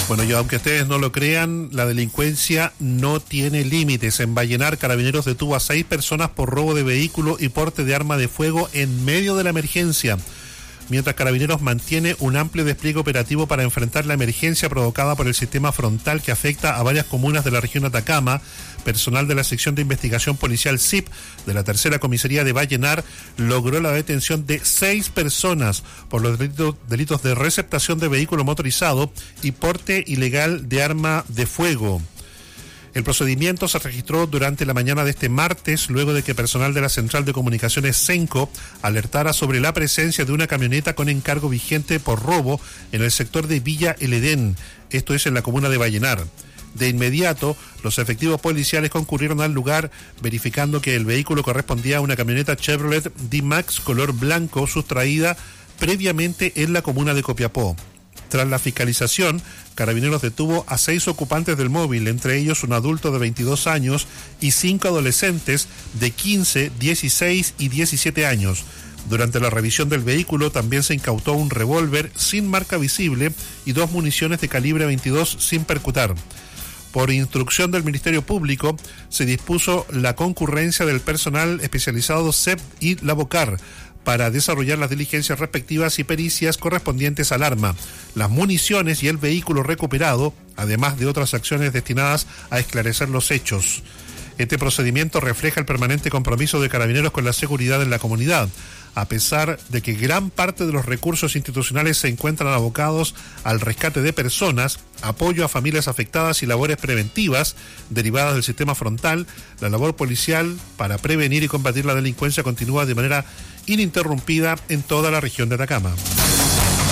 Bueno, y aunque ustedes no lo crean, la delincuencia no tiene límites. En Vallenar, Carabineros detuvo a 6 personas por robo de vehículo y porte de arma de fuego en medio de la emergencia. Mientras Carabineros mantiene un amplio despliegue operativo para enfrentar la emergencia provocada por el sistema frontal que afecta a varias comunas de la región Atacama, personal de la sección de investigación policial SIP de la tercera comisaría de Vallenar logró la detención de 6 personas por los delitos de receptación de vehículo motorizado y porte ilegal de arma de fuego. El procedimiento se registró durante la mañana de este martes, luego de que personal de la Central de Comunicaciones Cenco alertara sobre la presencia de una camioneta con encargo vigente por robo en el sector de Villa El Edén, esto es en la comuna de Vallenar. De inmediato, los efectivos policiales concurrieron al lugar, verificando que el vehículo correspondía a una camioneta Chevrolet D-Max color blanco sustraída previamente en la comuna de Copiapó. Tras la fiscalización, Carabineros detuvo a 6 ocupantes del móvil, entre ellos un adulto de 22 años y 5 adolescentes de 15, 16 y 17 años. Durante la revisión del vehículo también se incautó un revólver sin marca visible y 2 municiones de calibre 22 sin percutar. Por instrucción del Ministerio Público, se dispuso la concurrencia del personal especializado CEP y Lavocar para desarrollar las diligencias respectivas y pericias correspondientes al arma, las municiones y el vehículo recuperado, además de otras acciones destinadas a esclarecer los hechos. Este procedimiento refleja el permanente compromiso de Carabineros con la seguridad en la comunidad, a pesar de que gran parte de los recursos institucionales se encuentran abocados al rescate de personas, apoyo a familias afectadas y labores preventivas derivadas del sistema frontal. La labor policial para prevenir y combatir la delincuencia continúa de manera ininterrumpida en toda la región de Atacama.